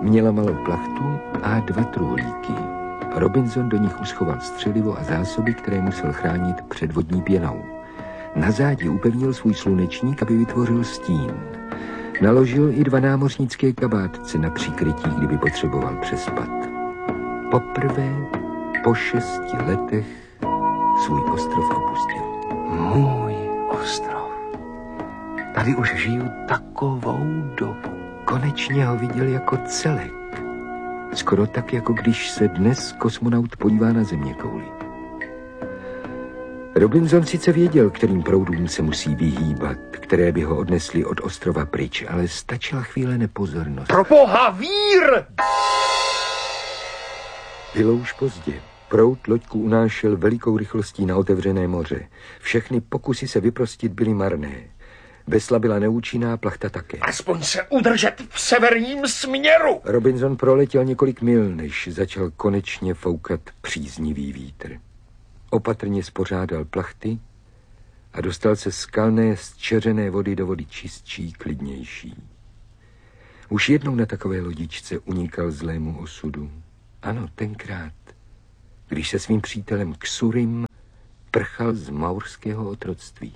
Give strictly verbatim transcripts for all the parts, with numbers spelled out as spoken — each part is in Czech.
Měla malou plachtu a dva truhlíky. Robinson do nich uschoval střelivo a zásoby, které musel chránit před vodní pěnou. Na zádi upevnil svůj slunečník, aby vytvořil stín. Naložil i dva námořnické kabátce na přikrytí, kdyby potřeboval přespat. Poprvé po šesti letech svůj ostrov opustil. Můj ostrov. Tady už žiju takovou dobu. Konečně ho viděl jako celek. Skoro tak, jako když se dnes kosmonaut podívá na zeměkouli. Robinson sice věděl, kterým proudům se musí vyhýbat, které by ho odnesly od ostrova pryč, ale stačila chvíle nepozornost. Pro boha, vír! Bylo už pozdě. Proud loďku unášel velikou rychlostí na otevřené moře. Všechny pokusy se vyprostit byly marné. Vesla byla neúčinná, plachta také. Aspoň se udržet v severním směru! Robinson proletěl několik mil, než začal konečně foukat příznivý vítr. Opatrně spořádal plachty a dostal se z skalné, zčeřené vody do vody čistší, klidnější. Už jednou na takové lodičce unikal zlému osudu. Ano, tenkrát, když se svým přítelem Xurim prchal z maurského otroctví.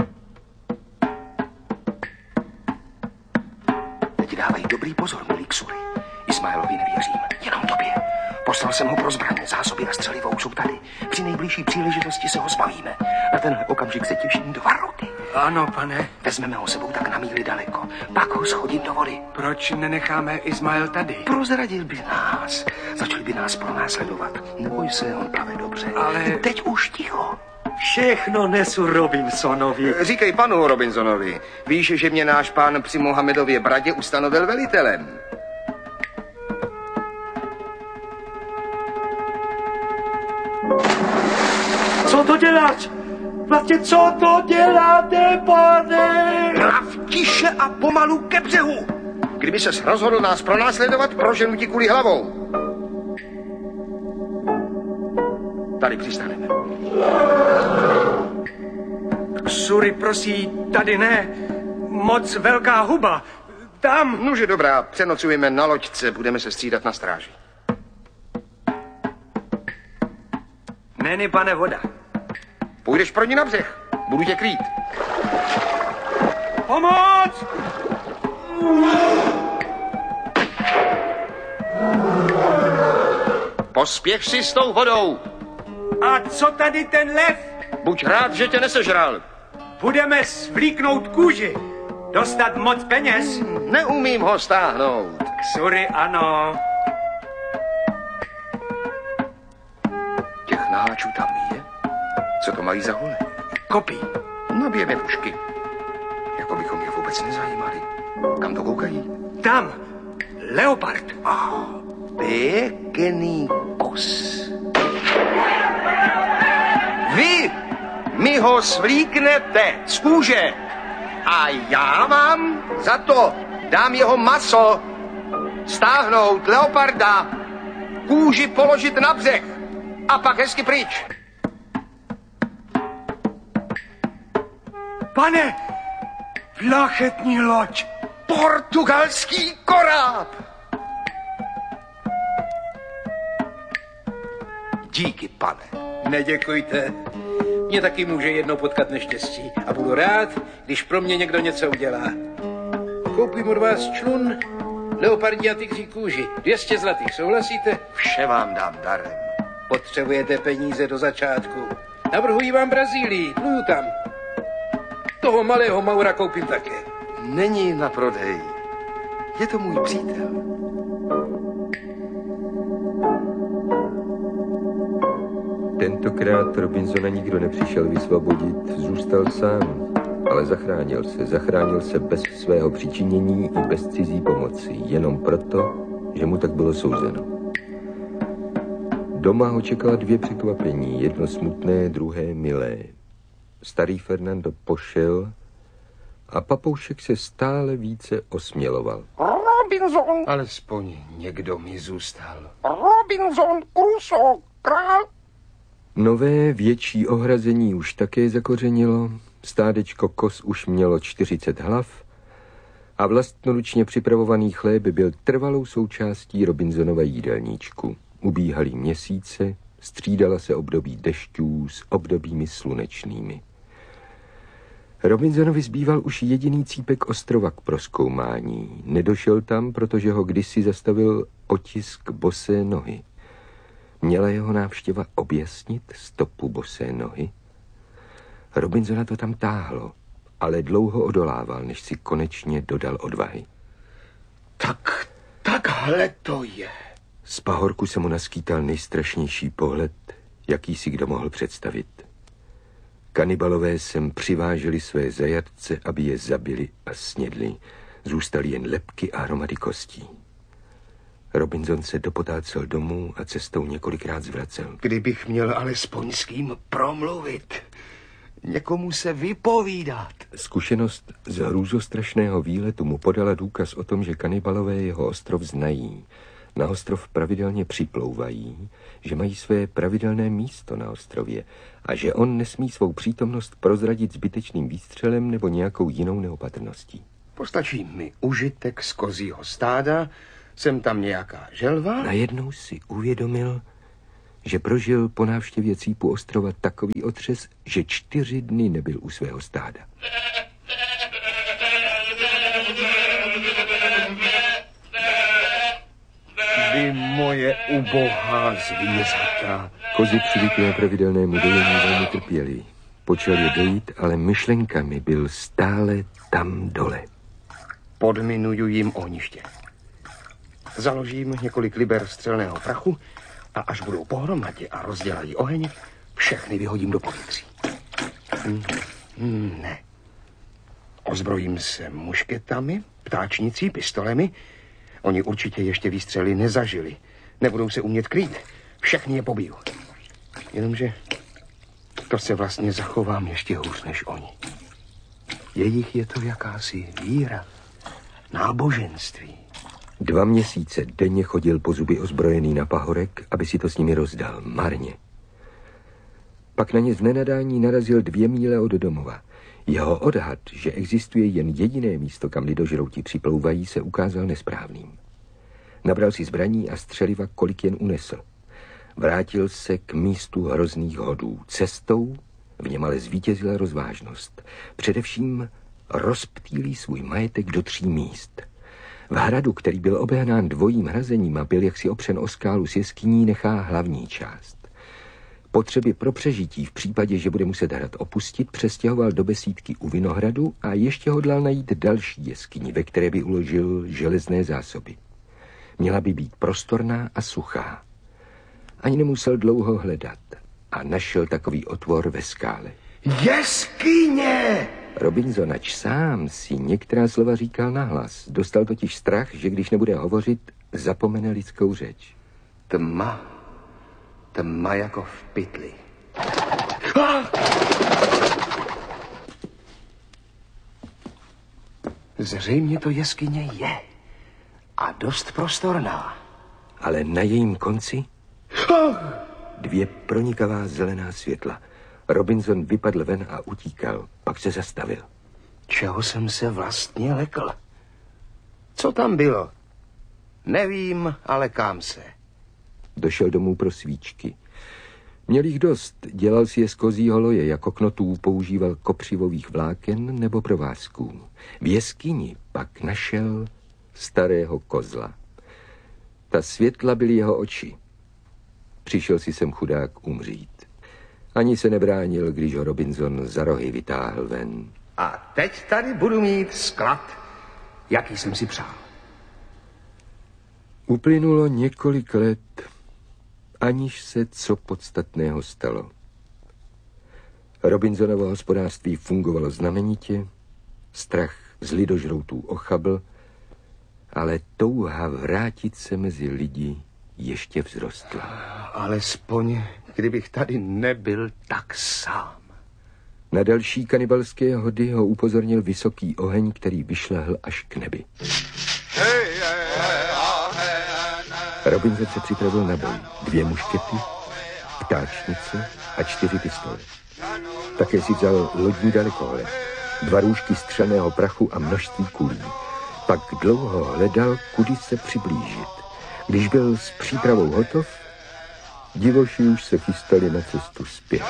Teď dávej dobrý pozor, milý Xuri. Ismailovi nevěřím, jenom tobě. Poslal jsem ho pro zbraně, zásoby na střelivo už jsou tady. Při nejbližší příležitosti se ho zbavíme. Na tenhle okamžik se těším dva roky. Ano, pane. Vezmeme ho sebou tak na míli daleko. Pak ho schodím do vody. Proč nenecháme Ismail tady? Prozradil by nás. Začali by nás pronásledovat. Neboj se, on plave dobře. Ale... Teď už ticho. Všechno nesu Robinsonovi. Říkej panu Robinsonovi. Víš, že mě náš pán při Mohamedově bradě ustanovil velitelem. Co to děláš? Vlastně, co to děláte, pane? Mrav tiše a pomalu ke břehu. Kdyby ses rozhodl nás pronásledovat, proženu ti kuli hlavou. Tady přistaneme. Xuri prosí, tady ne. Moc velká huba. Tam. Nože dobrá, přenocujeme na loďce, budeme se střídat na stráži. Není, pane, voda. Půjdeš pro ní na břeh, budu tě krýt. Pomoc! Pospěch si s tou vodou. A co tady ten lev? Buď rád, že tě nesežral. Budeme svlíknout kůži. Dostat moc peněz? Neumím ho stáhnout. Xuri, ano. Těch naháčů tam je? Co to mají za hole? Kopí. Nabijeme pušky. Jako bychom je vůbec nezajímali. Kam to koukají? Tam. Leopard. Oh, pěkný kus. Vy mi ho svlíknete z kůže a já vám za to dám jeho maso, stáhnout leoparda, kůži položit na břeh a pak hezky pryč. Pane, plachetní loď. Portugalský koráb. Díky, pane. Neděkujte. Mě taky může jednou potkat neštěstí a budu rád, když pro mě někdo něco udělá. Koupím od vás člun, leopardí a tygří kůži. dvě stě zlatých, souhlasíte? Vše vám dám darem. Potřebujete peníze do začátku. Navrhuji vám Brazílii, pluju tam. Toho malého Maura koupím také. Není na prodej. Je to můj přítel. Tentokrát Robinsona nikdo nepřišel vysvobodit, zůstal sám, ale zachránil se. Zachránil se bez svého přičinění i bez cizí pomoci, jenom proto, že mu tak bylo souzeno. Doma ho čekala dvě překvapení, jedno smutné, druhé milé. Starý Fernando pošel a papoušek se stále více osměloval. Robinson! Alespoň někdo mi zůstal. Robinson Crusoe, král! Nové větší ohrazení už také zakořenilo, stádečko kos už mělo čtyřicet hlav A vlastnoručně připravovaný chléb byl trvalou součástí Robinsonova jídelníčku. Ubíhaly měsíce, střídala se období dešťů s obdobími slunečnými. Robinsonovi zbýval už jediný cípek ostrova k prozkoumání. Nedošel tam, protože ho kdysi zastavil otisk bosé nohy. Měla jeho návštěva objasnit stopu bosé nohy? Robinsona to tam táhlo, ale dlouho odolával, než si konečně dodal odvahy. Tak, takhle to je. Z pahorku se mu naskýtal nejstrašnější pohled, jaký si kdo mohl představit. Kanibalové sem přiváželi své zajatce, aby je zabili a snědli. Zůstaly jen lebky a hromady kostí. Robinson se dopotácel domů a cestou několikrát zvracel. Kdybych měl alespoň s kým promluvit, někomu se vypovídat. Zkušenost z hrůzostrašného výletu mu podala důkaz o tom, že kanibalové jeho ostrov znají. Na ostrov pravidelně připlouvají, že mají své pravidelné místo na ostrově a že on nesmí svou přítomnost prozradit zbytečným výstřelem nebo nějakou jinou neopatrností. Postačí mi užitek z kozího stáda, jsem tam nějaká želva. Najednou si uvědomil, že prožil po návštěvě cípu ostrova takový otřes, že čtyři dny nebyl u svého stáda. Vy moje ubohá zvířata. Kozy přivyklé pravidelnému dojení velmi trpěli. Počal je dojít, ale myšlenkami byl stále tam dole. Podminuju jim ohniště. Založím několik liber střelného prachu a až budou pohromadě a rozdělají oheň, všechny vyhodím do povětří. Hmm. Hmm, ne. Ozbrojím se mušketami, ptáčnicí, pistolemi. Oni určitě ještě výstřely nezažili. Nebudou se umět krýt. Všechny je pobiju. Jenomže to se vlastně zachovám ještě hůř než oni. Jejich je to jakási víra, náboženství. Dva měsíce denně chodil po zuby ozbrojený na pahorek, aby si to s nimi rozdal. Marně. Pak na ně z nenadání narazil dvě míle od domova. Jeho odhad, že existuje jen jediné místo, kam lidožrouti připlouvají, se ukázal nesprávným. Nabral si zbraní a střeliva, kolik jen unesl. Vrátil se k místu hrozných hodů. Cestou v něm ale zvítězila rozvážnost. Především rozptýlí svůj majetek do tří míst. V hradu, který byl obehnán dvojím hrazením a byl jaksi opřen o skálu s jeskyní, nechá hlavní část. Potřeby pro přežití v případě, že bude muset hrad opustit, přestěhoval do besídky u Vinohradu a ještě hodlal najít další jeskyni, ve které by uložil železné zásoby. Měla by být prostorná a suchá. Ani nemusel dlouho hledat a našel takový otvor ve skále. Jeskyně! Robinson ač sám si některá slova říkal nahlas. Dostal totiž strach, že když nebude hovořit, zapomene lidskou řeč. Tma. Tma jako v pytli. Zřejmě to jeskyně je. A dost prostorná. Ale na jejím konci dvě pronikavá zelená světla. Robinson vypadl ven a utíkal, pak se zastavil. Čeho jsem se vlastně lekl? Co tam bylo? Nevím, ale kam se. Došel domů pro svíčky. Měl jich dost, dělal si je z kozího loje, jako knotů používal kopřivových vláken nebo provázků. V jeskyni pak našel starého kozla. Ta světla byly jeho oči. Přišel si sem chudák umřít. Ani se nebránil, když ho Robinson za rohy vytáhl ven. A teď tady budu mít sklad, jaký jsem si přál. Uplynulo několik let, aniž se co podstatného stalo. Robinsonovo hospodářství fungovalo znamenitě, strach z lidožroutů ochabl, ale touha vrátit se mezi lidi ještě vzrostla. Alespoň, kdybych tady nebyl tak sám. Na další kanibalské hody ho upozornil vysoký oheň, který vyšlehl až k nebi. Robinson se připravil na boj. Dvě muškety, ptáčnice a čtyři pistole. Také si vzal lodní dalekohled, dva růžky střelného prachu a množství kulí. Pak dlouho hledal, kudy se přiblížit. Když byl s přípravou hotov, divoši už se chystali na cestu zpět.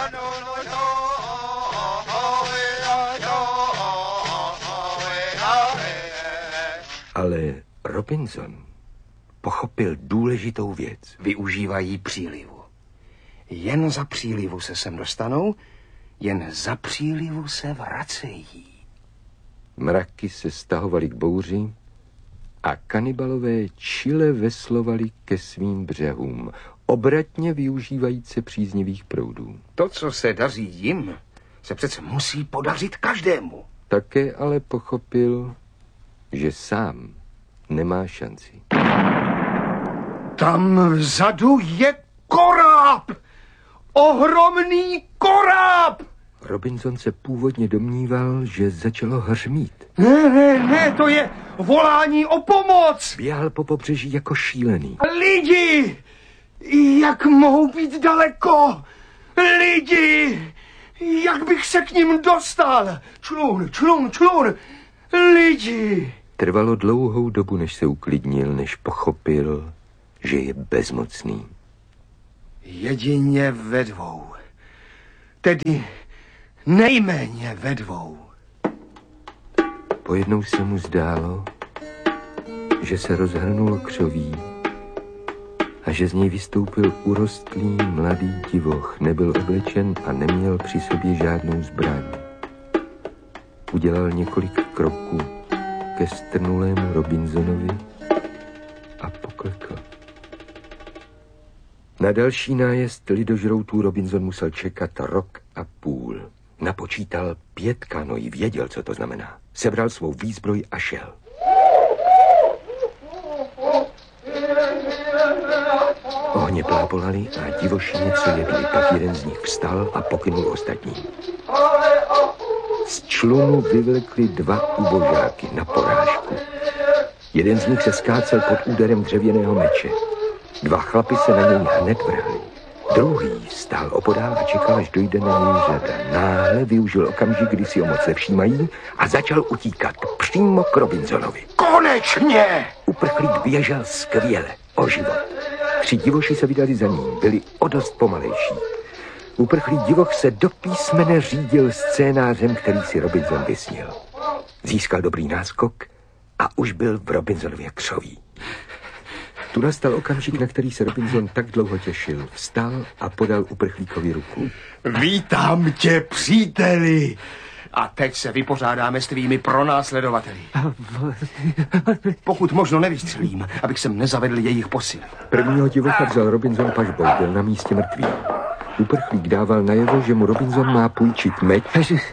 Ale Robinson pochopil důležitou věc. Využívají přílivu. Jen za přílivu se sem dostanou, jen za přílivu se vracejí. Mraky se stahovaly k bouři a kanibalové čile veslovali ke svým břehům, obratně využívající příznivých proudů. To, co se daří jim, se přece musí podařit každému. Také ale pochopil, že sám nemá šanci. Tam vzadu je koráb! Ohromný koráb! Robinson se původně domníval, že začalo hřmít. Ne, ne, ne, to je volání o pomoc! Běhal po pobřeží jako šílený. Lidi! Jak mohou být daleko? Lidi! Jak bych se k ním dostal? Člun, člun, člun! Lidi! Trvalo dlouhou dobu, než se uklidnil, než pochopil, že je bezmocný. Jedině ve dvou. Tedy nejméně ve dvou. Pojednou se mu zdálo, že se rozhrnulo křoví a že z něj vystoupil urostlý mladý divoch. Nebyl oblečen a neměl při sobě žádnou zbraň. Udělal několik kroků ke strnulému Robinsonovi a poklekl. Na další nájezd lidožroutů Robinson musel čekat rok a půl. Napočítal pět kanoí, věděl, co to znamená. Sebral svou výzbroj a šel. Ohně plápolaly a divoši něco jedli, pak jeden z nich vstal a pokynul ostatní. Z člunu vyvlekli dva ubožáky na porážku. Jeden z nich se skácel pod úderem dřevěného meče. Dva chlapi se na něj hned vrhli. Druhý stál opodál a čekal, až dojde na něj řada. Náhle využil okamžik, kdy si ho moc nevšímají a začal utíkat přímo k Robinsonovi. Konečně! Uprchlík běžel skvěle, o život. Tři divoši se vydali za ním, byli o dost pomalejší. Uprchlý divoch se do písmene řídil scénářem, který si Robinson vysnil. Získal dobrý náskok a už byl v Robinsonově křoví. Tu nastal okamžik, na který se Robinson tak dlouho těšil. Vstal a podal uprchlíkovi ruku. Vítám tě, příteli! A teď se vypořádáme s tvými pronásledovateli. Pokud možno nevystřelím, abych sem nezavedl jejich posily. Prvního divocha vzal Robinson pažbou, byl na místě mrtvý. Uprchlík dával najevo, že mu Robinson má půjčit meč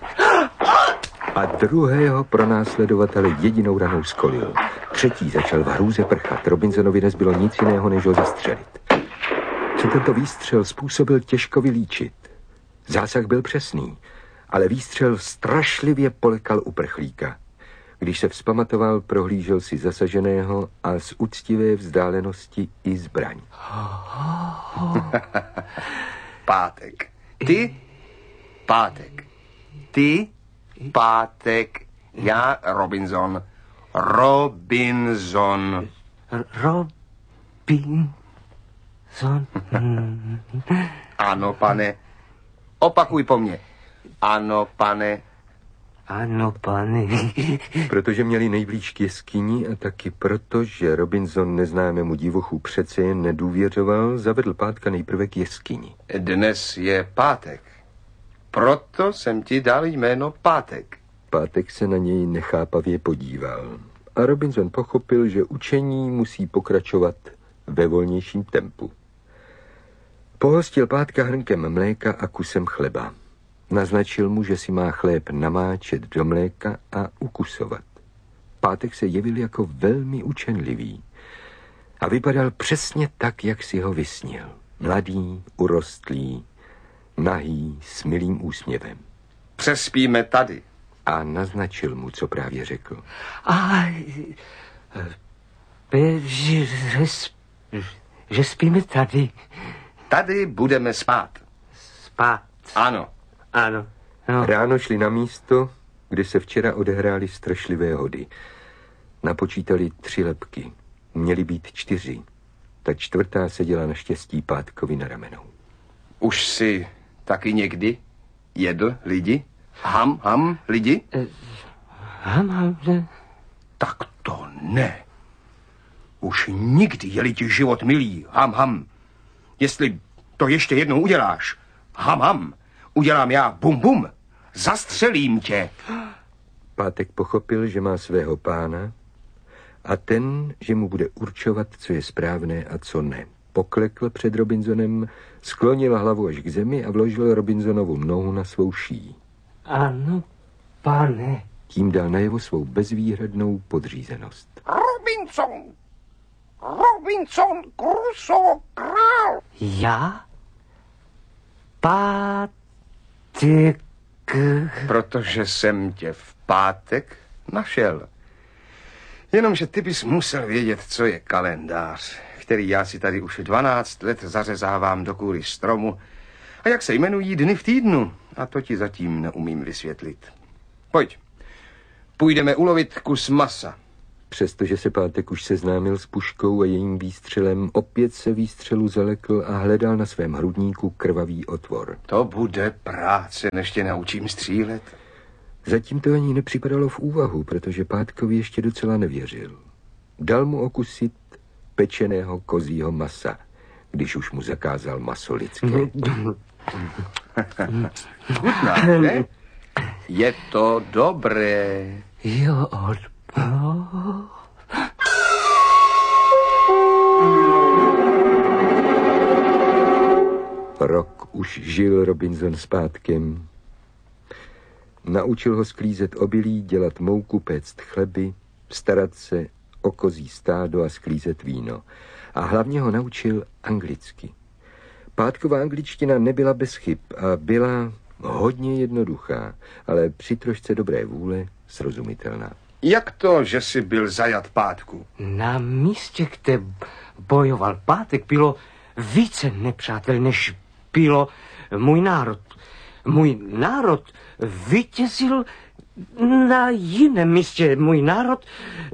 a druhého pronásledovatele jedinou ranou skolil. Třetí začal v hrůze prchat. Robinsonovi nezbylo nic jiného, než ho zastřelit. Co tento výstřel způsobil, těžko vylíčit. Zásah byl přesný, ale výstřel strašlivě polekal uprchlíka. Když se vzpamatoval, prohlížel si zasaženého a z úctivé vzdálenosti i zbraň. Pátek. Ty? Pátek. Ty? Pátek. Já Robinson. Robinson. Robinson. Ano, pane. Opakuj po mně. Ano, pane. Ano, pane. Protože měli nejblíž k jeskyni a taky proto, že Robinson neznámému divochu přece jen nedůvěřoval, zavedl Pátka nejprve k jeskyni. Dnes je pátek. Proto jsem ti dal jméno Pátek. Pátek se na něj nechápavě podíval a Robinson pochopil, že učení musí pokračovat ve volnějším tempu. Pohostil Pátka hrnkem mléka a kusem chleba. Naznačil mu, že si má chléb namáčet do mléka a ukusovat. Pátek se jevil jako velmi učenlivý a vypadal přesně tak, jak si ho vysnil. Mladý, urostlý, nahý, s milým úsměvem. Přespíme tady. A naznačil mu, co právě řekl. A že, že, že spíme tady. Tady budeme spát. Spát. Ano. Ano. No. Ráno šli na místo, kde se včera odehrály strašlivé hody. Napočítali tři lebky. Měly být čtyři. Ta čtvrtá seděla naštěstí Pátkovi na ramenou. Už si taky někdy jedl lidi? Ham, ham, lidi? Ham, ham, že... Tak to ne. Už nikdy, je-li ti život milý, ham, ham. Jestli to ještě jednou uděláš, ham, ham, udělám já bum, bum, zastřelím tě. Pátek pochopil, že má svého pána a ten, že mu bude určovat, co je správné a co ne. Poklekl před Robinsonem, sklonil hlavu až k zemi a vložil Robinsonovu nohu na svou šíji. Ano, pane. Tím dal najevo svou bezvýhradnou podřízenost. Robinson! Robinson Crusoe, král! Já? Pátek... Protože jsem tě v pátek našel. Jenomže ty bys musel vědět, co je kalendář, který já si tady už dvanáct let zařezávám do kůry stromu a jak se jmenují dny v týdnu. A to ti zatím neumím vysvětlit. Pojď, půjdeme ulovit kus masa. Přestože se Pátek už seznámil s puškou a jejím výstřelem, opět se výstřelu zalekl a hledal na svém hrudníku krvavý otvor. To bude práce, než tě naučím střílet. Zatím to ani nepřipadalo v úvahu, protože Pátkovi ještě docela nevěřil. Dal mu okusit pečeného kozího masa, když už mu zakázal maso lidské. Chutná, ne? Je to dobré. Jo, od... Rok už žil Robinson s Pátkem. Naučil ho sklízet obilí, dělat mouku, péct chleby, starat se o kozí stádo a sklízet víno. A hlavně ho naučil anglicky. Pátková angličtina nebyla bez chyb a byla hodně jednoduchá, ale při trošce dobré vůle srozumitelná. Jak to, že jsi byl zajat Pátku? Na místě, kde bojoval Pátek, bylo více nepřátel, než bylo můj národ. Můj národ vítězil na jiném místě. Můj národ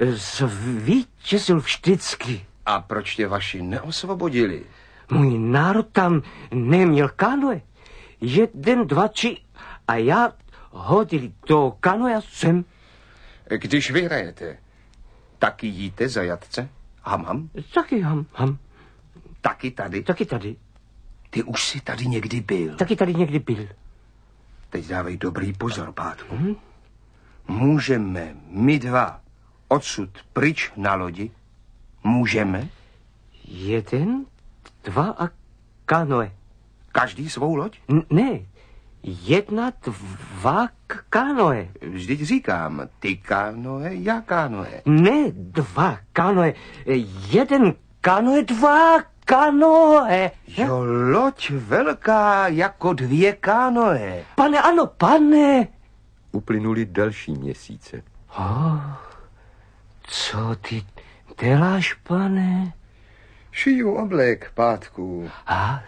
vítězil vždycky. A proč tě vaši neosvobodili? Můj národ tam neměl kanoe. Jeden, dva, tři a já hodili do kanoe sem. Když vyhrajete, taky jíte zajatce? Ham, ham? Taky ham, ham. Taky tady? Taky tady. Ty už jsi tady někdy byl. Taky tady někdy byl. Teď dávej dobrý pozor, Pátku. Hmm? Můžeme my dva odsud pryč na lodi? Můžeme? Jeden, dva a kanoe. Každý svou loď? N- ne, jedna, dva k- kanoe. Vždyť říkám, ty kanoe, já kanoe. Ne, dva kanoe. Jeden kanoe, dva kanoe. Jo, loď velká jako dvě kanoe. Pane, ano, pane. Uplynuly další měsíce. Oh, co ty děláš, pane? Šiju oblek, Pátku. A,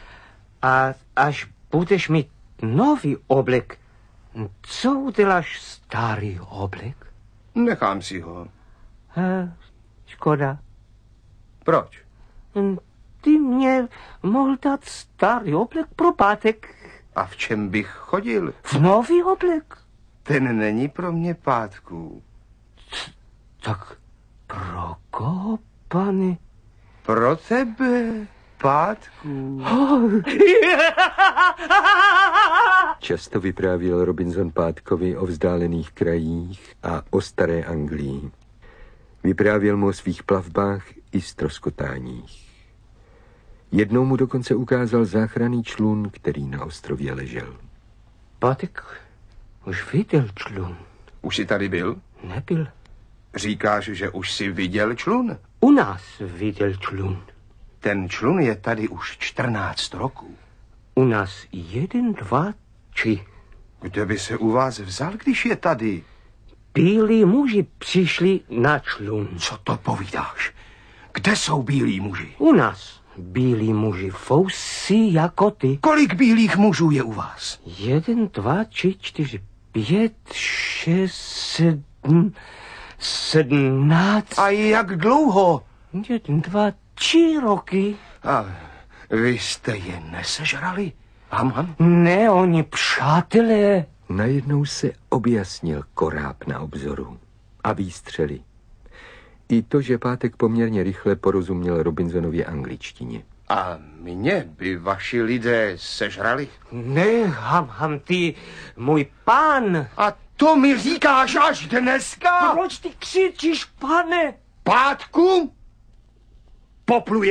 a až budeš mít nový oblek, co uděláš starý oblek? Nechám si ho. A, škoda. Proč? Ty mě mohl dát starý oblek pro Pátek. A v čem bych chodil? V nový oblek. Ten není pro mě, Pátku. Tak pro koho, pane? Pro tebe, Pátku. Často vyprávěl Robinson Pátkovi o vzdálených krajích a o staré Anglii. Vyprávěl mu o svých plavbách i ztroskotáních. Jednou mu dokonce ukázal záchranný člun, který na ostrově ležel. Pátek už viděl člun. Už jsi tady byl? Nebyl. Říkáš, že už jsi viděl člun? U nás viděl člun. Ten člun je tady už čtrnáct roků. U nás jeden, dva, tři. Kde by se u vás vzal, když je tady? Bílí muži přišli na člun. Co to povídáš? Kde jsou bílí muži? U nás bílí muži fousí jako ty. Kolik bílých mužů je u vás? Jeden, dva, tři, čtyři, pět, šest, sedm, sedmnáct. A jak dlouho? Jeden, dva, tři roky. A vy jste je nesežrali? Ham, ham? Ne, oni přátelé. Najednou se objasnil koráb na obzoru a výstřely. I to, že Pátek poměrně rychle porozuměl Robinsonově angličtině. A mě by vaši lidé sežrali? Ne, ham, ham, ty, můj pán. A to mi říkáš až dneska? Proč ty křičíš, pane? Pátku? Popluje